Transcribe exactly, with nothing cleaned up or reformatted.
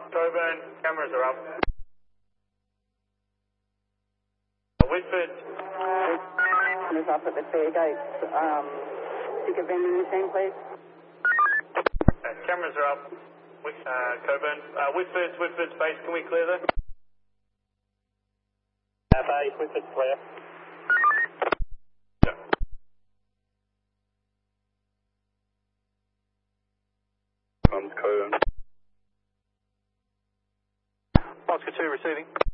Coburn, cameras are up. Whitford. Is up at the fair gates. Um, ticket vending machine, please. Uh, cameras are up. Whit, uh, Coburn. Uh, Whitford's, Whitford's base, can we clear there? Uh, base, Whitford's clear. Yeah. Comms Coburn. Oscar two receiving.